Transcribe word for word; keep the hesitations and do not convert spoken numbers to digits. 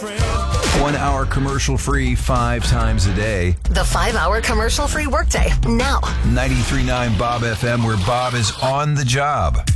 friend. One hour commercial free five times a day. The five-hour commercial-free workday, now. ninety-three point nine Bob F M, where Bob is on the job.